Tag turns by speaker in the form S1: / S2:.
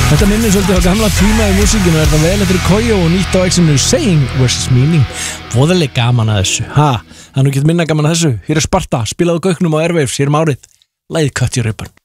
S1: Þetta minnir svolítið á gamla tíma í músíkinu. Er það vel eftir Koyo og nýtt á exinu Saying vs. Meaning. Voðaleg gaman að þessu. Það er nú ekki minna gaman að þessu. Hér er Sparta, spilaðu gauknum á Airwaves, hér árið. Lagið Cut Your Ribbon.